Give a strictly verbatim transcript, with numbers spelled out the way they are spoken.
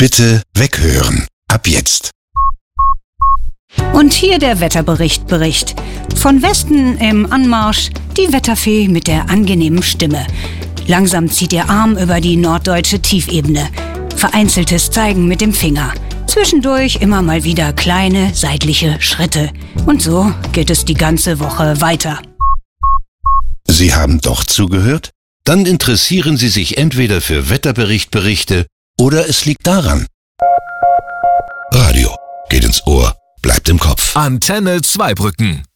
Bitte weghören. Ab jetzt. Und hier der Wetterbericht Bericht. Von Westen im Anmarsch die Wetterfee mit der angenehmen Stimme. Langsam zieht ihr Arm über die norddeutsche Tiefebene. Vereinzeltes Zeigen mit dem Finger. Zwischendurch immer mal wieder kleine seitliche Schritte. Und so geht es die ganze Woche weiter. Sie haben doch zugehört? Dann interessieren Sie sich entweder für Wetterbericht-Berichte oder es liegt daran. Radio geht ins Ohr, bleibt im Kopf. Antenne Zweibrücken.